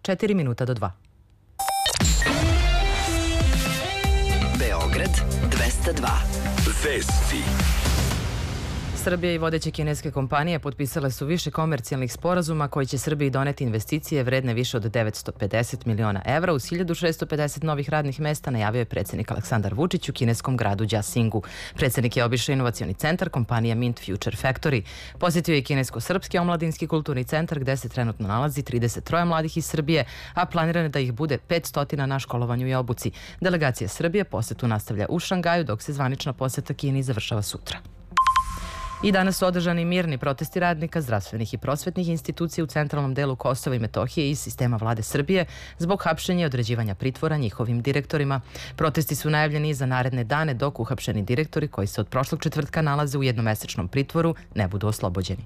4 minuta do 2. Beograd 202. Vesti. Srbija i vodeće kineske kompanije potpisale su više komercijalnih sporazuma koji će Srbiji doneti investicije vredne više od 950 miliona evra uz 1650 novih radnih mesta, najavio je predsjednik Aleksandar Vučić u kineskom gradu Đasingu. Predsjednik je obišao inovacioni centar kompanija Mint Future Factory. Posjetio je kinesko-srpski omladinski kulturni centar gde se trenutno nalazi 33 mladih iz Srbije, a planirano je da ih bude 500 na školovanju i obuci. Delegacija Srbije posetu nastavlja u Šangaju, dok se zvanična poseta Kini završava sutra. I danas su održani mirni protesti radnika, zdravstvenih i prosvetnih institucija u centralnom delu Kosova i Metohije i sistema vlade Srbije zbog hapšenja i određivanja pritvora njihovim direktorima. Protesti su najavljeni za naredne dane dok uhapšeni direktori koji se od prošlog četvrtka nalaze u jednomesečnom pritvoru ne budu oslobođeni.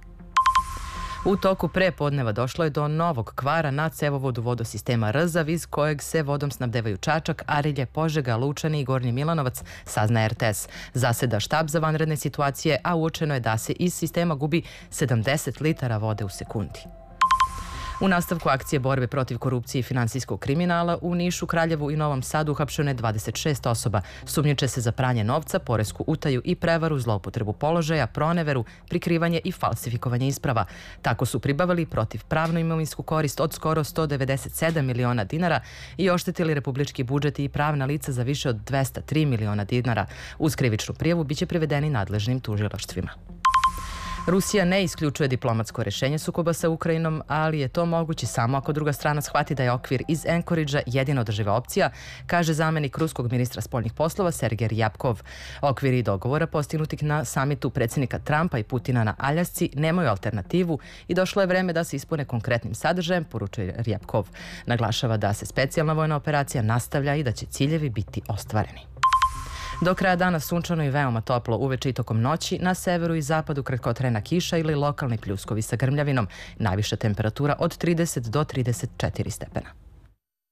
U toku prepodneva došlo je do novog kvara na cevovodu vodosistema Rzav iz kojeg se vodom snabdevaju Čačak, Arilje, Požega, Lučani i Gornji Milanovac, sazna RTS. Zaseda štab za vanredne situacije, a uočeno je da se iz sistema gubi 70 litara vode u sekundi. U nastavku akcije borbe protiv korupcije i finansijskog kriminala u Nišu, Kraljevu i Novom Sadu uhapšeno je 26 osoba. Sumnjiče se za pranje novca, poresku utaju i prevaru, zloupotrebu položaja, proneveru, prikrivanje i falsifikovanje isprava. Tako su pribavili protiv pravnu imovinsku korist od skoro 197 miliona dinara i oštetili republički budžet i pravna lica za više od 203 miliona dinara. Uz krivičnu prijavu biće privedeni nadležnim tužilaštvima. Rusija ne isključuje diplomatsko rešenje sukoba sa Ukrajinom, ali je to moguće samo ako druga strana shvati da je okvir iz Anchoragea jedina održiva opcija, kaže zamenik ruskog ministra spoljnih poslova Sergej Ryabkov. Okviri dogovora postignutih na samitu predsjednika Trumpa i Putina na Aljasci nemaju alternativu i došlo je vreme da se ispune konkretnim sadržajem, poručuje Ryabkov. Naglašava da se specijalna vojna operacija nastavlja i da će ciljevi biti ostvareni. Do kraja dana sunčano i veoma toplo, uveče i tokom noći, na severu i zapadu kratkotrajna kiša ili lokalni pljuskovi sa grmljavinom. Najviša temperatura od 30 do 34 stepena.